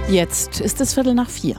Jetzt ist es 3:15.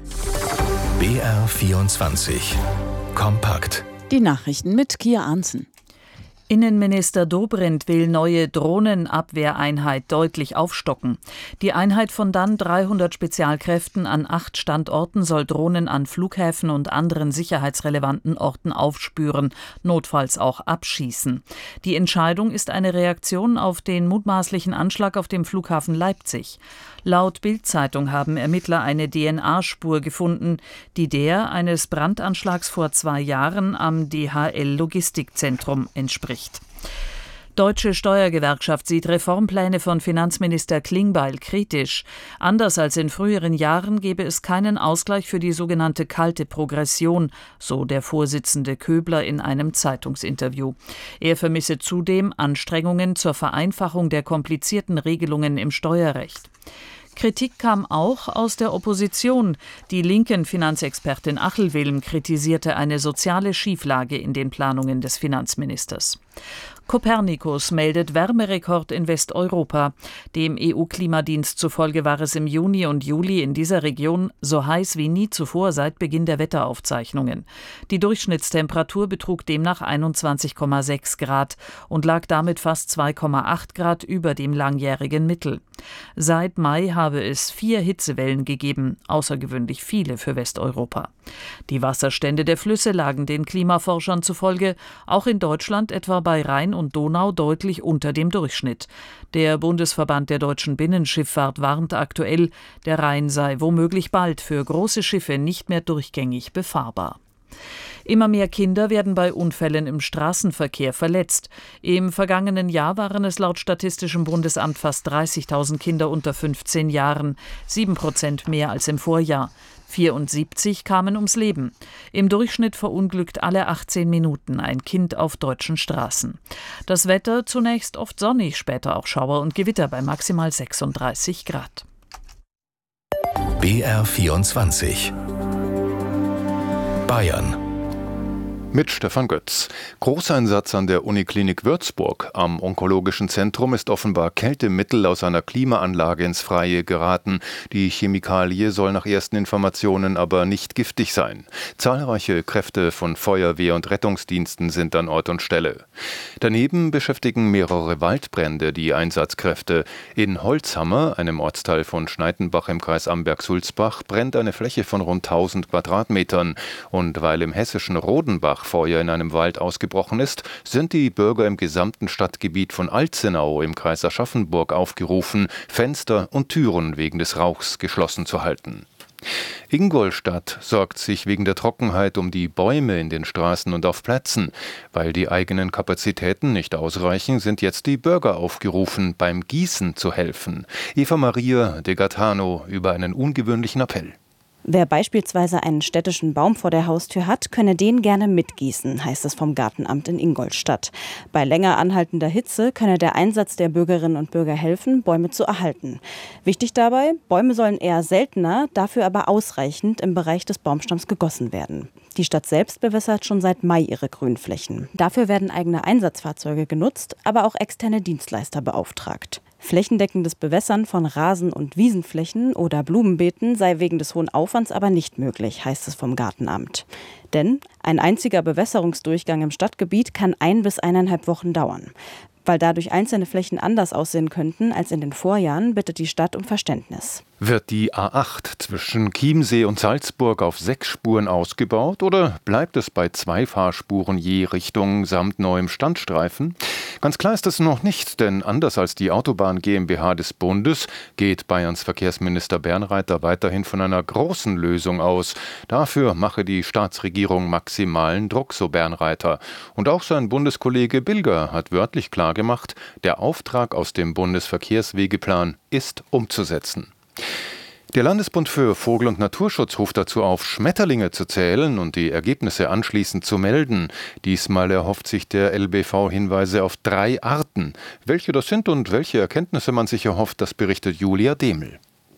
BR24 Kompakt. Die Nachrichten mit Kia Arntzen. Innenminister Dobrindt will neue Drohnenabwehreinheit deutlich aufstocken. Die Einheit von dann 300 Spezialkräften an 8 Standorten soll Drohnen an Flughäfen und anderen sicherheitsrelevanten Orten aufspüren, notfalls auch abschießen. Die Entscheidung ist eine Reaktion auf den mutmaßlichen Anschlag auf dem Flughafen Leipzig. Laut Bild-Zeitung haben Ermittler eine DNA-Spur gefunden, die der eines Brandanschlags vor 2 Jahren am DHL-Logistikzentrum entspricht. Deutsche Steuergewerkschaft sieht Reformpläne von Finanzminister Klingbeil kritisch. Anders als in früheren Jahren gebe es keinen Ausgleich für die sogenannte kalte Progression, so der Vorsitzende Köbler in einem Zeitungsinterview. Er vermisse zudem Anstrengungen zur Vereinfachung der komplizierten Regelungen im Steuerrecht. Kritik kam auch aus der Opposition. Die linken Finanzexpertin Achel Wilm kritisierte eine soziale Schieflage in den Planungen des Finanzministers. Copernicus meldet Wärmerekord in Westeuropa. Dem EU-Klimadienst zufolge war es im Juni und Juli in dieser Region so heiß wie nie zuvor seit Beginn der Wetteraufzeichnungen. Die Durchschnittstemperatur betrug demnach 21,6 Grad und lag damit fast 2,8 Grad über dem langjährigen Mittel. Seit Mai habe es 4 Hitzewellen gegeben, außergewöhnlich viele für Westeuropa. Die Wasserstände der Flüsse lagen den Klimaforschern zufolge auch in Deutschland etwa bei Rhein und Donau deutlich unter dem Durchschnitt. Der Bundesverband der deutschen Binnenschifffahrt warnt aktuell, der Rhein sei womöglich bald für große Schiffe nicht mehr durchgängig befahrbar. Immer mehr Kinder werden bei Unfällen im Straßenverkehr verletzt. Im vergangenen Jahr waren es laut Statistischem Bundesamt fast 30.000 Kinder unter 15 Jahren, 7% mehr als im Vorjahr. 74 kamen ums Leben. Im Durchschnitt verunglückt alle 18 Minuten ein Kind auf deutschen Straßen. Das Wetter zunächst oft sonnig, später auch Schauer und Gewitter bei maximal 36 Grad. BR24 Bayern. Mit Stefan Götz. Großeinsatz an der Uniklinik Würzburg. Am Onkologischen Zentrum ist offenbar Kältemittel aus einer Klimaanlage ins Freie geraten. Die Chemikalie soll nach ersten Informationen aber nicht giftig sein. Zahlreiche Kräfte von Feuerwehr und Rettungsdiensten sind an Ort und Stelle. Daneben beschäftigen mehrere Waldbrände die Einsatzkräfte. In Holzhammer, einem Ortsteil von Schneidenbach im Kreis Amberg-Sulzbach, brennt eine Fläche von rund 1000 Quadratmetern. Und weil im hessischen Rodenbach Feuer in einem Wald ausgebrochen ist, sind die Bürger im gesamten Stadtgebiet von Alzenau im Kreis Aschaffenburg aufgerufen, Fenster und Türen wegen des Rauchs geschlossen zu halten. Ingolstadt sorgt sich wegen der Trockenheit um die Bäume in den Straßen und auf Plätzen. Weil die eigenen Kapazitäten nicht ausreichen, sind jetzt die Bürger aufgerufen, beim Gießen zu helfen. Eva Maria de Gattano über einen ungewöhnlichen Appell. Wer beispielsweise einen städtischen Baum vor der Haustür hat, könne den gerne mitgießen, heißt es vom Gartenamt in Ingolstadt. Bei länger anhaltender Hitze könne der Einsatz der Bürgerinnen und Bürger helfen, Bäume zu erhalten. Wichtig dabei, Bäume sollen eher seltener, dafür aber ausreichend im Bereich des Baumstamms gegossen werden. Die Stadt selbst bewässert schon seit Mai ihre Grünflächen. Dafür werden eigene Einsatzfahrzeuge genutzt, aber auch externe Dienstleister beauftragt. Flächendeckendes Bewässern von Rasen- und Wiesenflächen oder Blumenbeeten sei wegen des hohen Aufwands aber nicht möglich, heißt es vom Gartenamt. Denn ein einziger Bewässerungsdurchgang im Stadtgebiet kann 1 bis 1,5 Wochen dauern. Weil dadurch einzelne Flächen anders aussehen könnten als in den Vorjahren, bittet die Stadt um Verständnis. Wird die A8 zwischen Chiemsee und Salzburg auf 6 Spuren ausgebaut oder bleibt es bei 2 Fahrspuren je Richtung samt neuem Standstreifen? Ganz klar ist es noch nicht, denn anders als die Autobahn GmbH des Bundes geht Bayerns Verkehrsminister Bernreiter weiterhin von einer großen Lösung aus. Dafür mache die Staatsregierung maximalen Druck, so Bernreiter. Und auch sein Bundeskollege Bilger hat wörtlich klargemacht, der Auftrag aus dem Bundesverkehrswegeplan ist umzusetzen. Der Landesbund für Vogel- und Naturschutz ruft dazu auf, Schmetterlinge zu zählen und die Ergebnisse anschließend zu melden. Diesmal erhofft sich der LBV Hinweise auf 3 Arten. Welche das sind und welche Erkenntnisse man sich erhofft, das berichtet Julia Demel.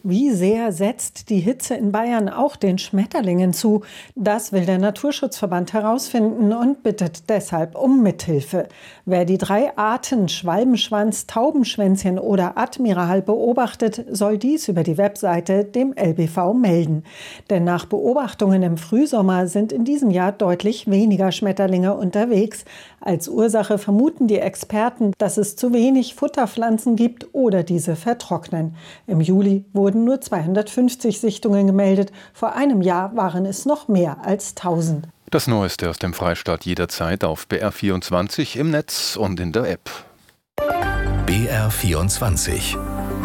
Wie sehr setzt die Hitze in Bayern auch den Schmetterlingen zu? Das will der Naturschutzverband herausfinden und bittet deshalb um Mithilfe. Wer die 3 Arten Schwalbenschwanz, Taubenschwänzchen oder Admiral beobachtet, soll dies über die Webseite dem LBV melden. Denn nach Beobachtungen im Frühsommer sind in diesem Jahr deutlich weniger Schmetterlinge unterwegs. Als Ursache vermuten die Experten, dass es zu wenig Futterpflanzen gibt oder diese vertrocknen. Im Juli wurden nur 250 Sichtungen gemeldet. Vor einem Jahr waren es noch mehr als 1000. Das Neueste aus dem Freistaat jederzeit auf BR24 im Netz und in der App. BR24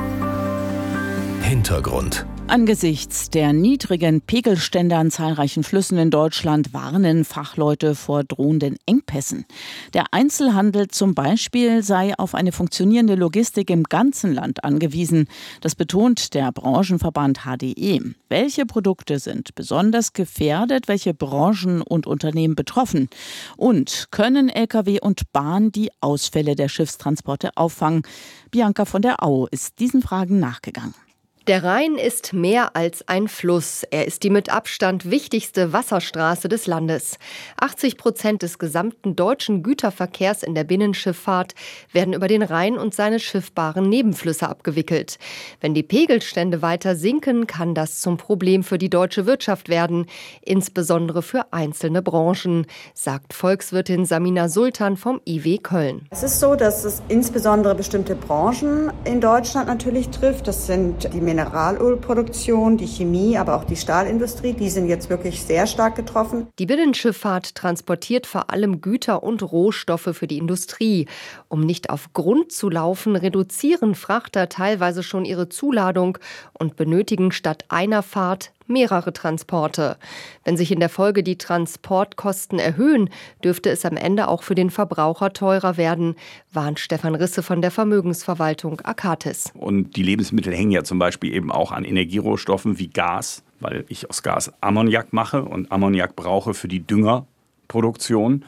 Hintergrund. Angesichts der niedrigen Pegelstände an zahlreichen Flüssen in Deutschland warnen Fachleute vor drohenden Engpässen. Der Einzelhandel zum Beispiel sei auf eine funktionierende Logistik im ganzen Land angewiesen. Das betont der Branchenverband HDE. Welche Produkte sind besonders gefährdet, welche Branchen und Unternehmen betroffen? Und können Lkw und Bahn die Ausfälle der Schiffstransporte auffangen? Bianca von der Au ist diesen Fragen nachgegangen. Der Rhein ist mehr als ein Fluss. Er ist die mit Abstand wichtigste Wasserstraße des Landes. 80% des gesamten deutschen Güterverkehrs in der Binnenschifffahrt werden über den Rhein und seine schiffbaren Nebenflüsse abgewickelt. Wenn die Pegelstände weiter sinken, kann das zum Problem für die deutsche Wirtschaft werden, insbesondere für einzelne Branchen, sagt Volkswirtin Samina Sultan vom IW Köln. Es ist so, dass es insbesondere bestimmte Branchen in Deutschland natürlich trifft. Das sind die Mineralölproduktion, die Chemie, aber auch die Stahlindustrie, die sind jetzt wirklich sehr stark getroffen. Die Binnenschifffahrt transportiert vor allem Güter und Rohstoffe für die Industrie. Um nicht auf Grund zu laufen, reduzieren Frachter teilweise schon ihre Zuladung und benötigen statt einer Fahrt mehrere Transporte. Wenn sich in der Folge die Transportkosten erhöhen, dürfte es am Ende auch für den Verbraucher teurer werden, warnt Stefan Risse von der Vermögensverwaltung Akatis. Und die Lebensmittel hängen ja zum Beispiel eben auch an Energierohstoffen wie Gas, weil ich aus Gas Ammoniak mache und Ammoniak brauche für die Düngerproduktion.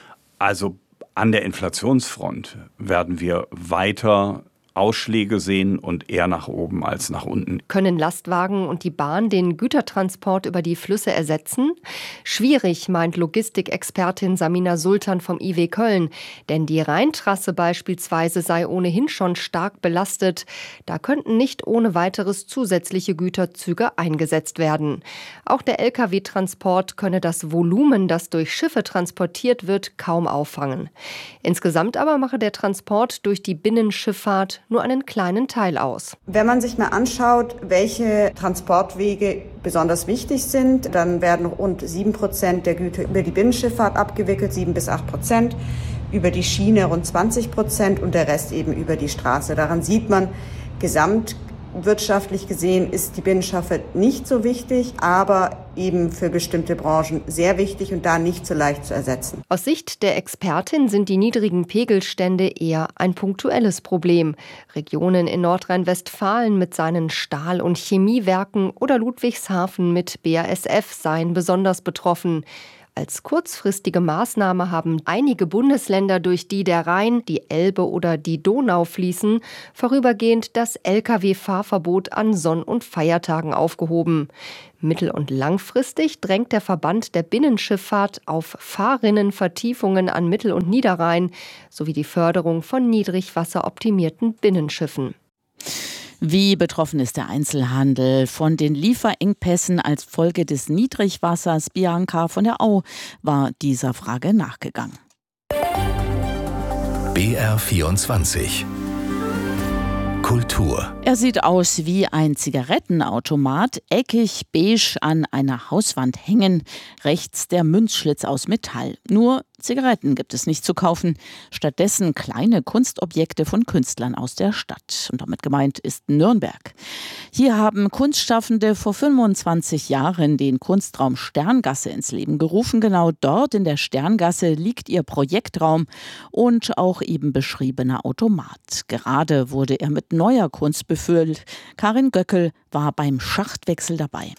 Also an der Inflationsfront werden wir weiter Ausschläge sehen und eher nach oben als nach unten. Können Lastwagen und die Bahn den Gütertransport über die Flüsse ersetzen? Schwierig, meint Logistikexpertin Samina Sultan vom IW Köln. Denn die Rheintrasse beispielsweise sei ohnehin schon stark belastet. Da könnten nicht ohne weiteres zusätzliche Güterzüge eingesetzt werden. Auch der Lkw-Transport könne das Volumen, das durch Schiffe transportiert wird, kaum auffangen. Insgesamt aber mache der Transport durch die Binnenschifffahrt nur einen kleinen Teil aus. Wenn man sich mal anschaut, welche Transportwege besonders wichtig sind, dann werden rund 7% der Güter über die Binnenschifffahrt abgewickelt, 7-8%, über die Schiene rund 20% und der Rest eben über die Straße. Daran sieht man, gesamtwirtschaftlich gesehen ist die Binnenschifffahrt nicht so wichtig, aber eben für bestimmte Branchen sehr wichtig und da nicht so leicht zu ersetzen. Aus Sicht der Expertin sind die niedrigen Pegelstände eher ein punktuelles Problem. Regionen in Nordrhein-Westfalen mit seinen Stahl- und Chemiewerken oder Ludwigshafen mit BASF seien besonders betroffen. Als kurzfristige Maßnahme haben einige Bundesländer, durch die der Rhein, die Elbe oder die Donau fließen, vorübergehend das Lkw-Fahrverbot an Sonn- und Feiertagen aufgehoben. Mittel- und langfristig drängt der Verband der Binnenschifffahrt auf Fahrrinnenvertiefungen an Mittel- und Niederrhein sowie die Förderung von niedrigwasseroptimierten Binnenschiffen. Wie betroffen ist der Einzelhandel von den Lieferengpässen als Folge des Niedrigwassers? Bianca von der Au war dieser Frage nachgegangen. BR24 Kultur. Er sieht aus wie ein Zigarettenautomat, eckig beige an einer Hauswand hängen, rechts der Münzschlitz aus Metall. Nur Zigaretten gibt es nicht zu kaufen, stattdessen kleine Kunstobjekte von Künstlern aus der Stadt. Und damit gemeint ist Nürnberg. Hier haben Kunstschaffende vor 25 Jahren den Kunstraum Sterngasse ins Leben gerufen. Genau dort in der Sterngasse liegt ihr Projektraum und auch eben beschriebener Automat. Gerade wurde er mit neuer Kunst befüllt. Karin Göckel war beim Schachtwechsel dabei.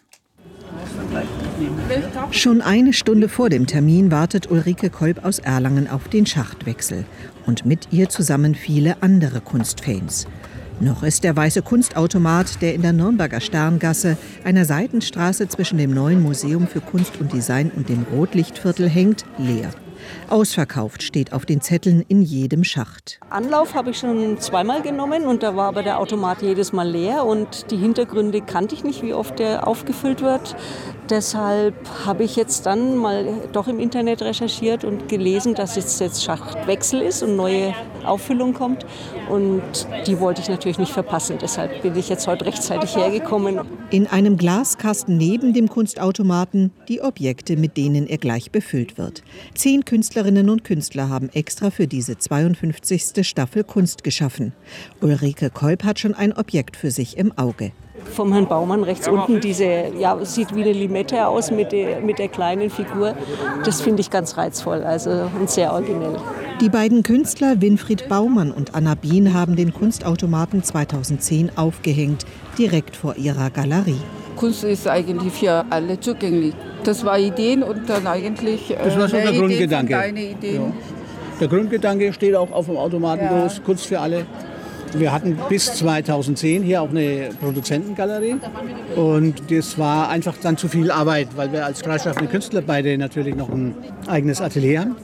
Schon eine Stunde vor dem Termin wartet Ulrike Kolb aus Erlangen auf den Schachtwechsel und mit ihr zusammen viele andere Kunstfans. Noch ist der weiße Kunstautomat, der in der Nürnberger Sterngasse, einer Seitenstraße zwischen dem neuen Museum für Kunst und Design und dem Rotlichtviertel hängt, leer. Ausverkauft steht auf den Zetteln in jedem Schacht. Anlauf habe ich schon zweimal genommen und da war aber der Automat jedes Mal leer und die Hintergründe kannte ich nicht, wie oft der aufgefüllt wird. Deshalb habe ich jetzt dann mal doch im Internet recherchiert und gelesen, dass jetzt Schachtwechsel ist und neue Auffüllung kommt. Und die wollte ich natürlich nicht verpassen. Deshalb bin ich jetzt heute rechtzeitig hergekommen. In einem Glaskasten neben dem Kunstautomaten die Objekte, mit denen er gleich befüllt wird. 10 Künstlerinnen und Künstler haben extra für diese 52. Staffel Kunst geschaffen. Ulrike Kolb hat schon ein Objekt für sich im Auge. Vom Herrn Baumann rechts unten, sieht wie eine Limette aus mit der kleinen Figur. Das finde ich ganz reizvoll, und sehr originell. Die beiden Künstler Winfried Baumann und Anna Bien haben den Kunstautomaten 2010 aufgehängt, direkt vor ihrer Galerie. Kunst ist eigentlich für alle zugänglich. Das war Ideen und dann eigentlich das war so der Grundgedanke. Deine Ideen. Ja. Der Grundgedanke steht auch auf dem Automaten groß, Kunst für alle. Wir hatten bis 2010 hier auch eine Produzentengalerie und das war einfach dann zu viel Arbeit, weil wir als freischaffende Künstler beide natürlich noch ein eigenes Atelier haben.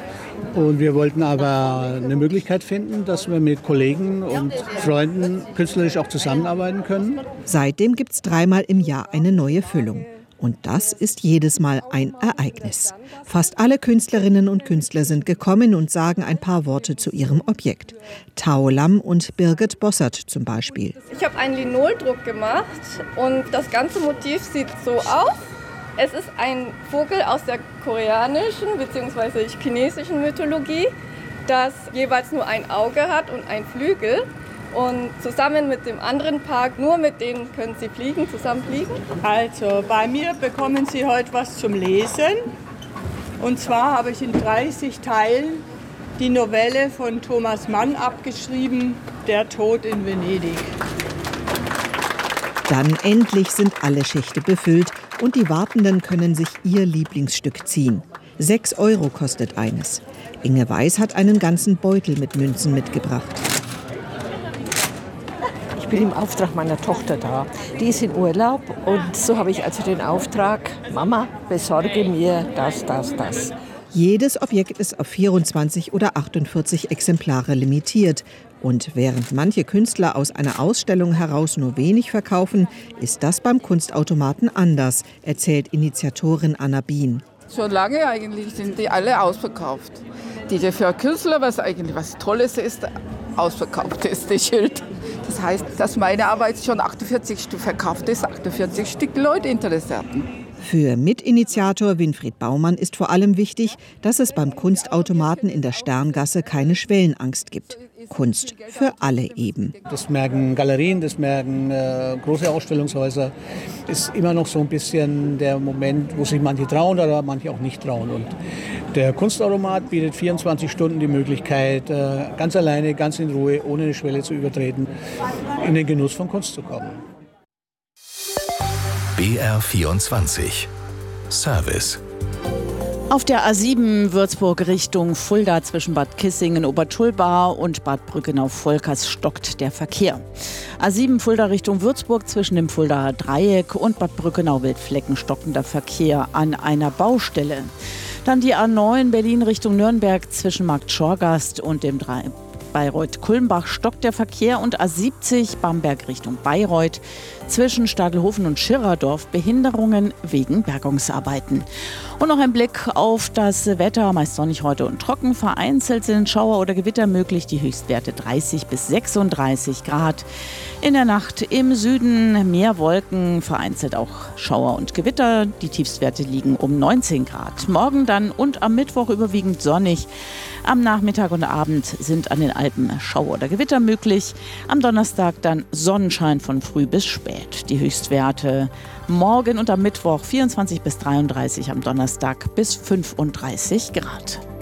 Und wir wollten aber eine Möglichkeit finden, dass wir mit Kollegen und Freunden künstlerisch auch zusammenarbeiten können. Seitdem gibt es 3-mal im Jahr eine neue Füllung. Und das ist jedes Mal ein Ereignis. Fast alle Künstlerinnen und Künstler sind gekommen und sagen ein paar Worte zu ihrem Objekt. Tao Lam und Birgit Bossert zum Beispiel. Ich habe einen Linoldruck gemacht und das ganze Motiv sieht so aus. Es ist ein Vogel aus der koreanischen bzw. chinesischen Mythologie, das jeweils nur ein Auge hat und ein Flügel. Und zusammen mit dem anderen Paar, nur mit denen können Sie zusammen fliegen. Also bei mir bekommen Sie heute was zum Lesen. Und zwar habe ich in 30 Teilen die Novelle von Thomas Mann abgeschrieben, Der Tod in Venedig. Dann endlich sind alle Schächte befüllt und die Wartenden können sich ihr Lieblingsstück ziehen. 6 € kostet eines. Inge Weiß hat einen ganzen Beutel mit Münzen mitgebracht. Ich bin im Auftrag meiner Tochter da. Die ist in Urlaub und so habe ich also den Auftrag, Mama, besorge mir das. Jedes Objekt ist auf 24 oder 48 Exemplare limitiert. Und während manche Künstler aus einer Ausstellung heraus nur wenig verkaufen, ist das beim Kunstautomaten anders, erzählt Initiatorin Anna Bien. Schon lange eigentlich sind die alle ausverkauft. Die für Künstler, was eigentlich was Tolles ist, ausverkauft ist, das Schild. Das heißt, dass meine Arbeit schon 48 Stück verkauft ist, 48 Stück Leute interessierten. Für Mitinitiator Winfried Baumann ist vor allem wichtig, dass es beim Kunstautomaten in der Sterngasse keine Schwellenangst gibt. Kunst für alle eben. Das merken Galerien, das merken große Ausstellungshäuser. Ist immer noch so ein bisschen der Moment, wo sich manche trauen oder manche auch nicht trauen. Und der Kunstautomat bietet 24 Stunden die Möglichkeit, ganz alleine, ganz in Ruhe, ohne eine Schwelle zu übertreten, in den Genuss von Kunst zu kommen. BR24 Service. Auf der A7 Würzburg Richtung Fulda zwischen Bad Kissingen-Obertulbar und Bad Brückenau-Volkers stockt der Verkehr. A7 Fulda Richtung Würzburg zwischen dem Fuldaer Dreieck und Bad Brückenau-Wildflecken stockender Verkehr an einer Baustelle. Dann die A9 Berlin Richtung Nürnberg zwischen Markt Schorgast und dem Bayreuth-Kulmbach stockt der Verkehr und A70 Bamberg Richtung Bayreuth zwischen Stadelhofen und Schirrerdorf Behinderungen wegen Bergungsarbeiten. Und noch ein Blick auf das Wetter, meist sonnig heute und trocken. Vereinzelt sind Schauer oder Gewitter möglich, die Höchstwerte 30 bis 36 Grad. In der Nacht im Süden mehr Wolken, vereinzelt auch Schauer und Gewitter. Die Tiefstwerte liegen um 19 Grad. Morgen dann und am Mittwoch überwiegend sonnig. Am Nachmittag und Abend sind an den Alpen Schauer oder Gewitter möglich. Am Donnerstag dann Sonnenschein von früh bis spät. Die Höchstwerte morgen und am Mittwoch 24 bis 33, am Donnerstag bis 35 Grad.